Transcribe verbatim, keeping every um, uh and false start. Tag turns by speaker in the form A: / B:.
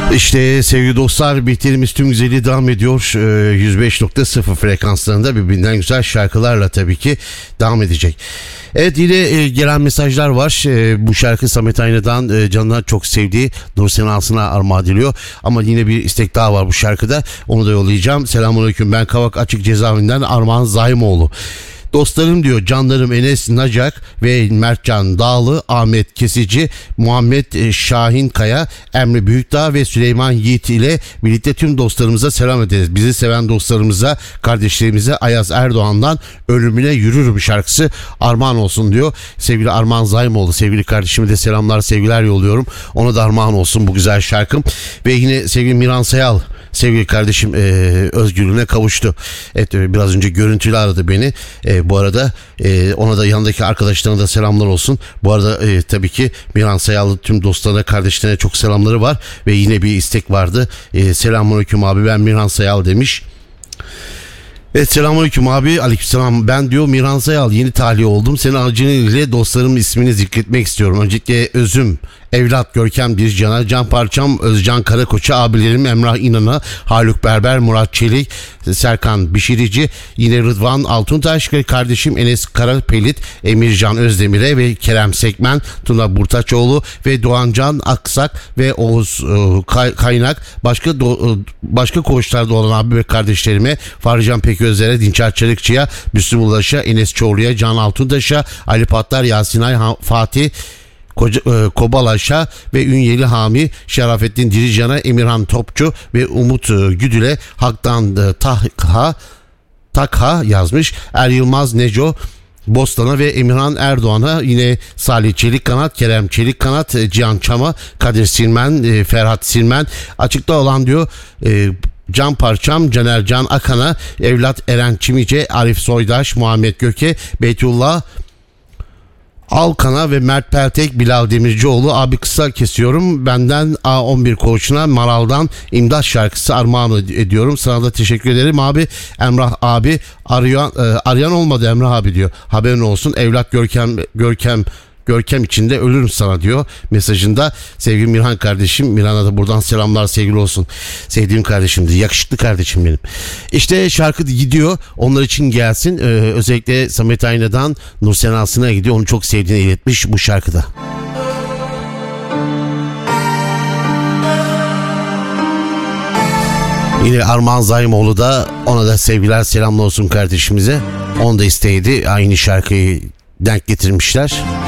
A: İşte sevgili dostlar, bitirimiz tüm güzeli devam ediyor. Ee, yüz beş nokta sıfır frekanslarında birbirinden güzel şarkılarla tabii ki devam edecek. Evet, yine e, gelen mesajlar var. E, bu şarkı Samet Ayna'dan e, canına çok sevdiği Nursel Aslı'na armağan ediliyor. Ama yine bir istek daha var bu şarkıda. Onu da yollayacağım. Selamünaleyküm, ben Kavak Açık Cezaevinden Armağan Zahimoğlu. Dostlarım diyor, canlarım Enes Nacak ve Mertcan Dağlı, Ahmet Kesici, Muhammed Şahin Kaya, Emre Büyükdağ ve Süleyman Yiğit ile birlikte tüm dostlarımıza selam ederiz. Bizi seven dostlarımıza, kardeşlerimize Ayaz Erdoğan'dan Ölümüne Yürürüm şarkısı armağan olsun diyor. Sevgili Armağan Zahimoğlu, sevgili kardeşime de selamlar, sevgiler yolluyorum. Ona da armağan olsun bu güzel şarkım. Ve yine sevgili Miran Sayal, sevgili kardeşim e, özgürlüğüne kavuştu. Evet, biraz önce görüntülü aradı beni. E, bu arada e, ona da yanındaki arkadaşlarına da selamlar olsun. Bu arada e, tabii ki Miran Sayal'ın tüm dostlarına, kardeşlerine çok selamları var. Ve yine bir istek vardı. E, Selamünaleyküm abi, ben Miran Sayal demiş. Evet, selamünaleyküm abi. Aleykümselam, ben diyor Miran Sayal, yeni tahliye oldum. Senin aracılığıyla dostlarımın ismini zikretmek istiyorum. Öncelikle Özüm, Evlat Görkem Bircan'a, Can Parçam Özcan Karakoç'a, abilerim Emrah İnan'a, Haluk Berber, Murat Çelik, Serkan Bişirici, yine Rıdvan Altuntaş, kardeşim Enes Karapelit, Emircan Özdemir'e ve Kerem Sekmen, Tuna Burtaçoğlu ve Doğancan Aksak ve Oğuz e, Kaynak, başka do, e, başka koğuşlarda olan abi ve kardeşlerime, Farcan Peközler'e, Dinçer Çelikçi'ye, Müslüm Ulaş'a, Enes Çoğlu'ya, Can Altuntaş'a, Ali Patlar, Yasin Ay, Fatih Koca, e, Kobalaş'a ve Ünyeli Hami, Şerafettin Dirican'a, Emirhan Topçu ve Umut e, Güdül'e, Hak'tan e, Tahha Takha yazmış, Er Yılmaz Neco Bostan'a ve Emirhan Erdoğan'a, yine Salih Çelikkanat, Kerem Çelikkanat, e, Cihan Çam'a, Kadir Silmen, e, Ferhat Silmen, açıkta olan diyor e, Can Parçam, Caner Can Akan'a, Evlat Eren Çimice, Arif Soydaş, Muhammed Göke, Beytullah Alkan'a ve Mert Peltek, Bilal Demircioğlu, abi kısa kesiyorum, benden A on bir koçuna Maral'dan İmdat şarkısı armağan ediyorum. Sana da teşekkür ederim abi. Emrah abi arayan, e, arayan olmadı Emrah abi diyor. Haberin olsun, evlat Görkem Görkem Görkem içinde ölürüm sana diyor mesajında. Sevgili Mirhan kardeşim, Mirhan'a da buradan selamlar, sevgili olsun. Sevdiğim kardeşimdi, yakışıklı kardeşim benim. İşte şarkı gidiyor, onlar için gelsin. Ee, özellikle Samet Ayna'dan Nursel Aslı'na gidiyor, onu çok sevdiğini iletmiş bu şarkıda. Yine Armağan Zahimoğlu da, ona da sevgiler, selamlar olsun kardeşimize. Onun da isteğiydi, aynı şarkıyı denk getirmişler.